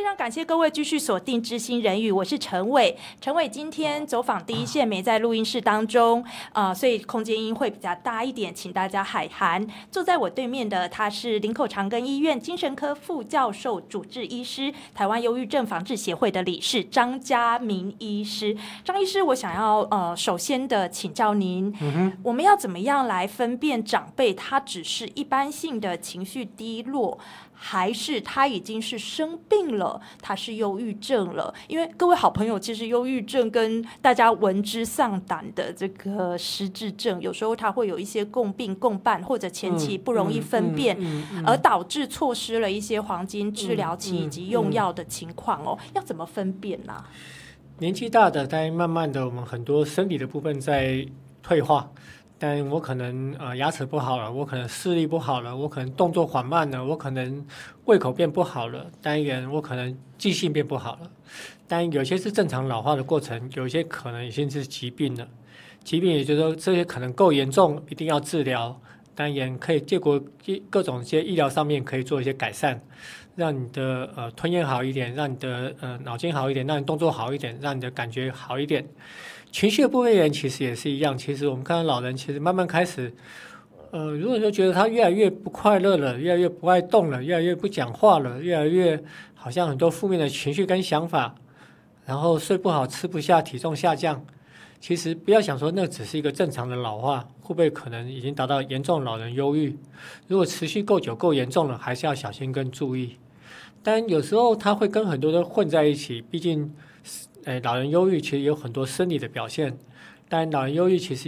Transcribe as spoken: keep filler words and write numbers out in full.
常感谢各位继续锁定知心人语，我是陈伟。陈伟今天走访第一线，没在录音室当中，呃，所以空间音会比较大一点，请大家海涵。坐在我对面的他是林口长庚医院精神科副教授、主治医师，台湾忧郁症防治协会的理事张家明医师。张医师，我想要呃，首先的请教您，嗯、我们要怎么样来分辨长辈他只是一般性的情绪低落，还是他已经是生病了，他是忧郁症了？因为各位好朋友，其实忧郁症跟大家闻之丧胆的这个失智症，有时候它会有一些共病共伴，或者前期不容易分辨，嗯嗯嗯嗯、而导致错失了一些黄金治疗期以及用药的情况哦。要怎么分辨呢、啊？ 年纪大的，但慢慢的，我们很多生理的部分在退化。但我可能呃牙齿不好了，我可能视力不好了，我可能动作缓慢了，我可能胃口变不好了，单元我可能记性变不好了。但有些是正常老化的过程，有些可能已经是疾病了。疾病也就是说这些可能够严重，一定要治疗。当然可以借过各种一些医疗上面可以做一些改善，让你的呃吞咽好一点，让你的呃脑筋好一点，让你动作好一点，让你的感觉好一点。情绪的部分人其实也是一样，其实我们看到老人其实慢慢开始，呃，如果说觉得他越来越不快乐了，越来越不爱动了，越来越不讲话了，越来越好像很多负面的情绪跟想法，然后睡不好、吃不下、体重下降，其实不要想说那只是一个正常的老化，会不会可能已经达到严重老人忧郁？如果持续够久、够严重了，还是要小心跟注意。但有时候他会跟很多人混在一起，毕竟。哎，老人忧郁其实有很多生理的表现，但老人忧郁其实